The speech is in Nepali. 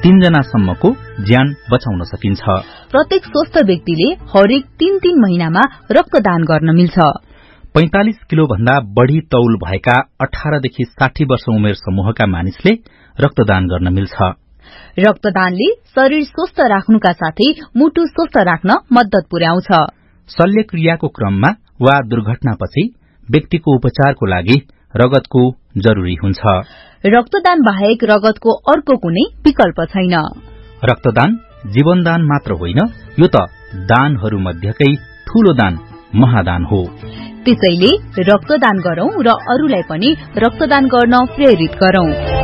3 जनासम्मको ज्यान बचाउन सकिन्छ। प्रत्येक स्वस्थ व्यक्तिले हरेक 3 महिनामा रक्तदान गर्न मिल्छ। 45 किलो भन्दा बढ़ी तौल भएका 18 देखि 60 वर्ष उमेर समूहका मानिसले रक्तदान गर्न मिल्छ। रक्तदानले शरीर स्वस्थ राख्नुका साथै मुटु स्वस्थ राख्न मद्दत पुर्याउँछ। शल्यक्रियाको क्रममा वा दुर्घटनापछि व्यक्तिको उपचारको लागि रगतको जरुरी हुन्छ। रक्तदान बाहेक रगतको अर्को कुनै विकल्प छैन। रक्तदान जीवनदान मात्र होइन, यो त दानहरू मध्येकै ठूलो दान महादान हो। त्यसैले रक्तदान गरौं र अरूलाई पनि रक्तदान गर्न प्रेरित गरौं।